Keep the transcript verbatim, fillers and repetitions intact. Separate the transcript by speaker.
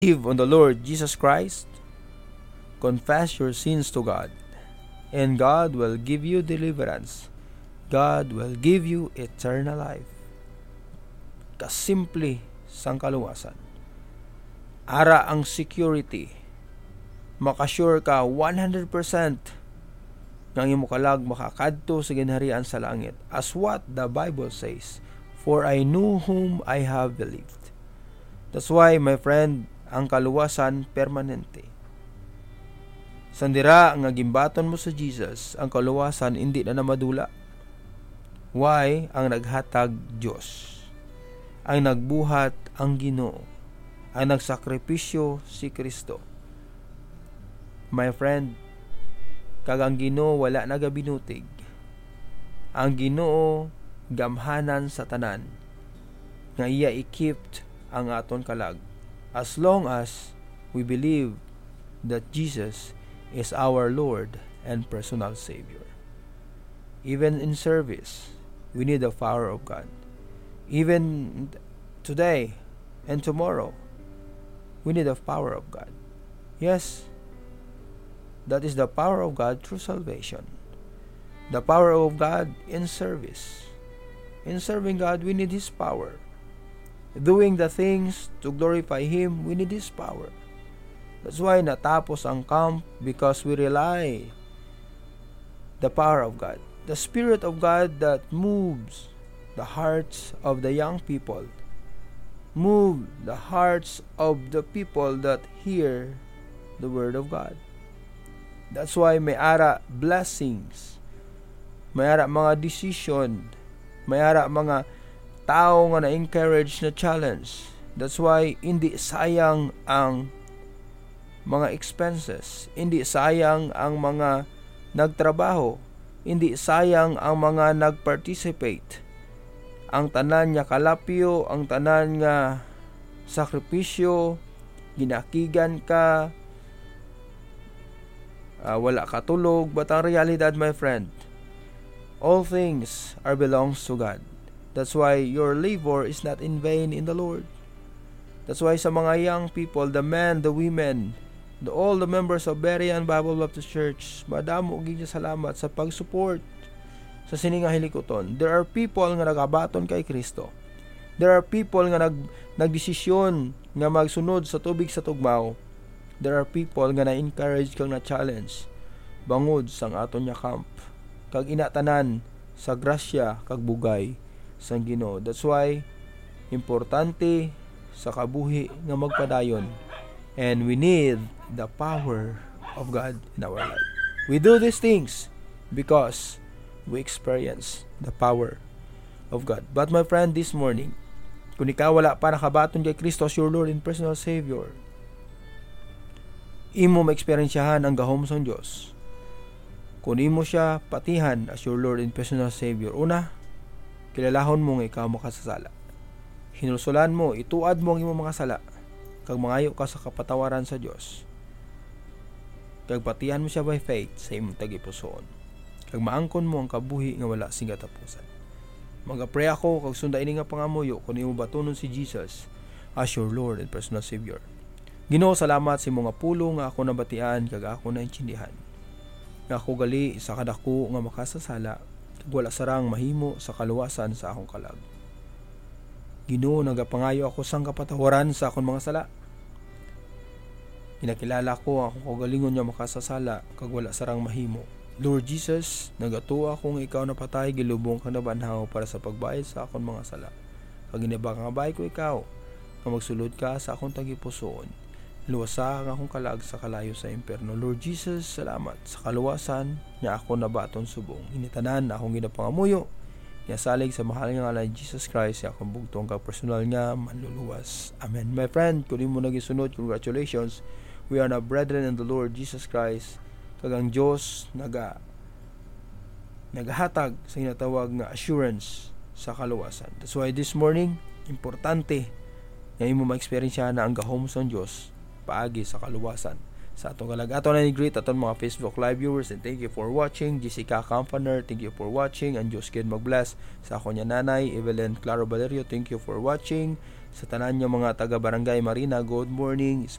Speaker 1: Believe on the Lord Jesus Christ, confess your sins to God, and God will give you deliverance. God will give you eternal life. Kasimple sang kaluwasan. Ara ang security. Makasure ka one hundred percent ng imo kalag makakadto sa ginharian sa langit. As what the Bible says, for I know whom I have believed. That's why, my friend, ang kaluwasan permanente. Sandira nga gimbaton mo sa Jesus, ang kaluwasan hindi na namadula. Why? Ang naghatag Diyos. Ang nagbuhat ang Ginoo. Ang nagsakripisyo si Kristo. My friend, kag ang Ginoo wala nagabinutig. Ang Ginoo gamhanan sa tanan nga iya i-keep ang aton kalag. As long as we believe that Jesus is our Lord and personal Savior. Even in service, we need the power of God. Even today and tomorrow, we need the power of God. Yes, that is the power of God through salvation. The power of God in service. In serving God, we need His power. Doing the things to glorify Him, we need His power. That's why natapos ang camp, because we rely the power of God. The Spirit of God that moves the hearts of the young people, move the hearts of the people that hear the Word of God. That's why may ara blessings, may ara mga decision, may ara mga tao nga na-encourage na challenge. That's why hindi sayang ang mga expenses, hindi sayang ang mga nagtrabaho, hindi sayang ang mga nag-participate. Ang tanan nga kalapyo, ang tanan nga sakripisyo, ginakigan ka, uh, wala ka tulog. But ang realidad, my friend, all things are belongs to God. That's why your labor is not in vain in the Lord. That's why sa mga young people, the men, the women, the, all the members of Berean Bible Baptist Church, madamo gid salamat sa pag-support sa sininga hilikoton. There are people nga nagabaton kay Kristo. There are people nga nag nagdesisyon nga magsunod sa tubig sa tugmaw. There are people nga na-encourage kang na-challenge bangod sang aton nya camp. Kag inatanan sa grasya kag bugay sang Ginoo. That's why importante sa kabuhi nga magpadayon, and we need the power of God in our life. We do these things because we experience the power of God. But my friend, this morning, kung ikaw wala pa nakabaton kay Kristo as your Lord and personal Savior, imo ma-experiensyahan ang gahom sa Diyos. Kung imo siya patihan as your Lord and personal Savior, una, kilalahon mo nga ikaw makasasala. Hinulsulan mo, ituad mo ang imong mga sala, kag mangayo ka sa kapatawaran sa Dios. Kag patihan mo siya by faith sa imong tagipusoon. Kag maangkon mo ang kabuhi nga wala sing katapusan. Mag-pray ako kag sundain nga pangamuyo kun imo batunon si Jesus as your Lord and personal Savior. Ginoo, salamat sa imong pulo nga ako nabatian kag ako naintindihan. Nga ako gali sa kadako nga makasasala, wala sarang mahimo sa kaluwasan sa akong kalag. Ginoo, nagapangayo ako sang kapatawaran sa akong mga sala. Inakilala ko ang akong kagalingon nga makasasala kag wala sarang mahimo. Lord Jesus, nagatuo ako nga ikaw napatay gilubong kang nabanhaw para sa pagbayad sa akong mga sala. Kag inibang nga bay ko ikaw nga magsulod ka sa akong tagipusoon. Luwasa ang akong kalag sa kalayo sa impierno. Lord Jesus, salamat sa kaluwasan nga ako nabaton subong. Initanan na akong ginapangamuyo. Yasalig sa mahal nga ngalan Jesus Christ, akong bugtong kag personal nga manluluwas. Amen. My friend, kung mo nagisunod, congratulations. We are now brethren in the Lord Jesus Christ. Kag ang Dios naga nagahatag sa ginatawag nga assurance sa kaluwasan. That's why this morning, importante nga imo ma-experience na ang gahom sa Dios paagi sa kaluwasan sa atong kalag. Ato na ni-greet atong mga Facebook live viewers, and thank you for watching. Jessica Campaner, thank you for watching. And Diyos kid mag-bless sa ako niya nanay Evelyn Claro Valerio, thank you for watching. Sa tanan niyo mga taga Barangay Marina, good morning.